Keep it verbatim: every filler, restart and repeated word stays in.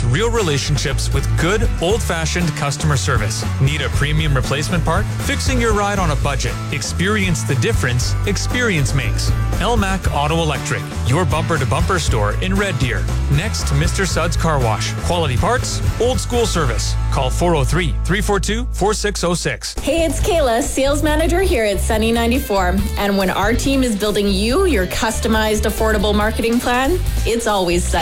real relationships with good, old-fashioned customer service. Need a premium replacement part? Fixing your ride on a budget. Experience the difference experience makes. L M A C Auto Electric, your bumper-to-bumper store in Red Deer. Next to Mister Suds Car Wash. Quality parts, old school service. Call four oh three, three four two, four six oh six. Hey, it's Kayla, sales manager here at Sunny ninety-four. And when our team is building you your customized, affordable marketing plan, it's always Sunny.